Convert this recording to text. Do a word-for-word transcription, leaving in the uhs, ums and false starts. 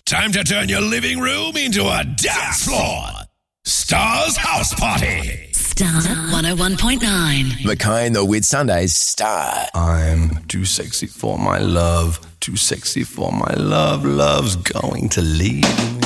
Time to turn your living room into a dance floor. Star's House Party. Star one oh one point nine. Mackay and the Whitsundays Star. I'm too sexy for my love. Too sexy for my love. Love's going to leave me.